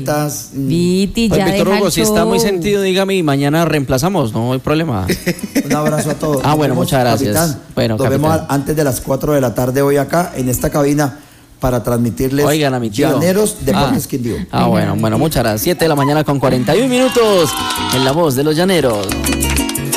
cositas. Viti, Pues ya Víctor deja Hugo, el si está muy show. sentido, dígame y mañana reemplazamos, no hay problema. Un abrazo a todos. Ah, Nos bueno, vemos, muchas gracias. capitán. Bueno, Nos vemos capitán. antes de las 4 de la tarde hoy acá en esta cabina para transmitirles Oigan a mi tío. Llaneros Deportes Quindío. Bueno, muchas gracias. 7 de la mañana con 41 minutos en La Voz de los Llaneros.